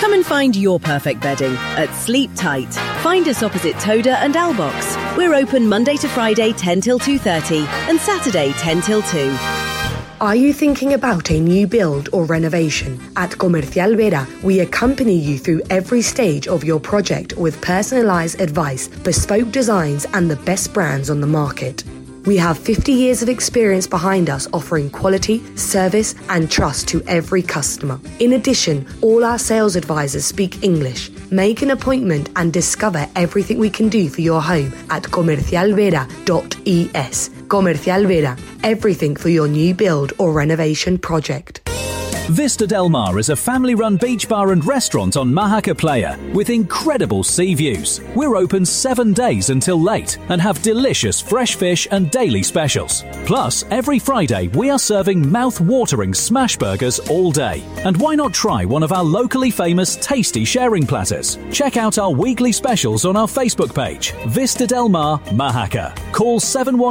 Come and find your perfect bedding at Sleep Tight. Find us opposite Toda and Albox. We're open Monday to Friday 10 till 2:30 and Saturday 10 till 2. Are you thinking about a new build or renovation? At Comercial Vera, we accompany you through every stage of your project with personalised advice, bespoke designs and the best brands on the market. We have 50 years of experience behind us, offering quality, service and trust to every customer. In addition, all our sales advisors speak English. Make an appointment and discover everything we can do for your home at comercialvera.es. Comercial Vera, everything for your new build or renovation project. Vista Del Mar is a family-run beach bar and restaurant on Mahaca Playa with incredible sea views. We're open 7 days until late and have delicious fresh fish and daily specials. Plus, every Friday we are serving mouth-watering smash burgers all day. And why not try one of our locally famous tasty sharing platters? Check out our weekly specials on our Facebook page, Vista Del Mar Mahaca. Call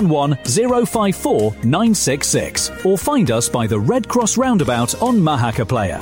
711-054-966 or find us by the Red Cross roundabout on Mahaca Playa.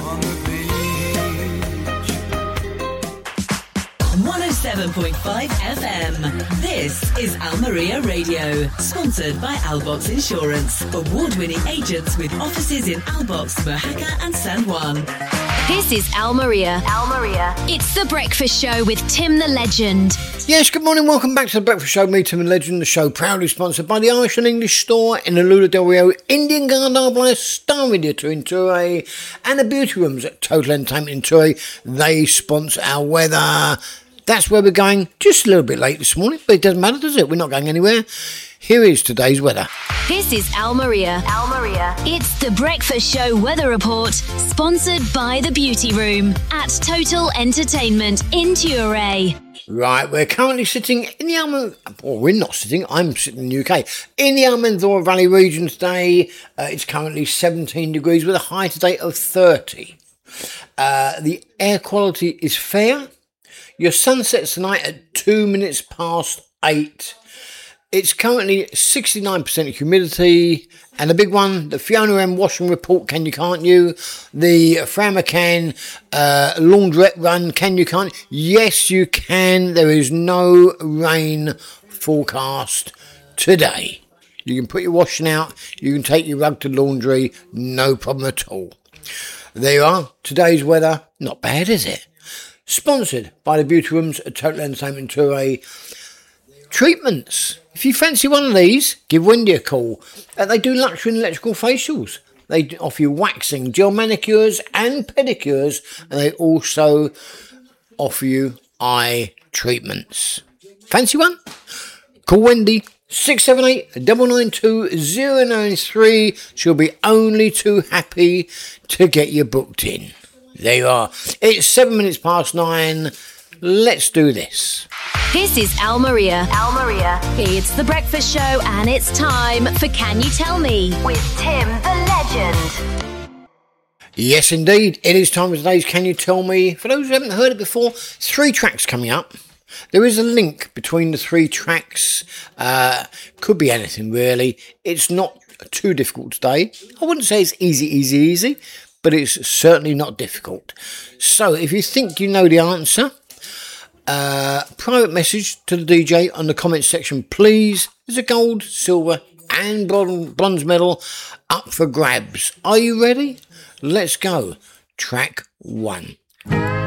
107.5 FM. This is Almeria Radio, sponsored by Albox Insurance, award-winning agents with offices in Albox, Mojaca and San Juan. This is Almeria. It's The Breakfast Show with Tim the Legend. Yes, good morning. Welcome back to The Breakfast Show. Me, Tim the Legend. The show proudly sponsored by the Irish and English store in the Lula Del Rio, Indian Garden by Star Media in Torre, and the Beauty Rooms at Total Entertainment in Torre. They sponsor our weather. That's where we're going. Just a little bit late this morning, but it doesn't matter, does it? We're not going anywhere. Here is today's weather. This is Almeria. It's The Breakfast Show weather report, sponsored by the Beauty Room at Total Entertainment in Torre. Right, we're currently sitting in the we're not sitting, I'm sitting in the UK. In the Almanzora Valley region today, it's currently 17 degrees with a high today of 30. The air quality is fair. Your sun sets tonight at 2 minutes past 8. It's currently 69% humidity. And the big one, the Fiona M washing report, can you, can't you? The Fran McCann laundrette run, can you, can't you? Yes, you can. There is no rain forecast today. You can put your washing out. You can take your rug to laundry. No problem at all. There you are. Today's weather. Not bad, is it? Sponsored by the Beauty Rooms at Total Entertainment Tour. Treatments. If you fancy one of these, give Wendy a call. They do luxury and electrical facials. They offer you waxing, gel manicures and pedicures. And they also offer you eye treatments. Fancy one? Call Wendy. 678-992-093. She'll be only too happy to get you booked in. There you are. It's 7 minutes past 9. Let's do this. This is Almeria. It's The Breakfast Show and it's time for Can You Tell Me? With Tim the Legend. Yes, indeed. It is time for today's Can You Tell Me? For those who haven't heard it before, 3 tracks coming up. There is a link between the 3 tracks. Could be anything, really. It's not too difficult today. I wouldn't say it's easy, but it's certainly not difficult. So if you think you know the answer, private message to the DJ on the comments section, please. There's a gold, silver and bronze medal up for grabs. Are you ready? Let's go. Track 1.